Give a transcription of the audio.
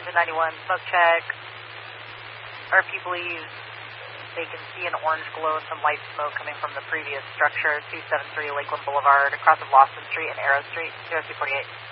Engine 91, smoke check. RP believes they can see an orange glow and some light smoke coming from the previous structure, 273 Lakeland Boulevard, across of Lawson Street and Arrow Street, 0248.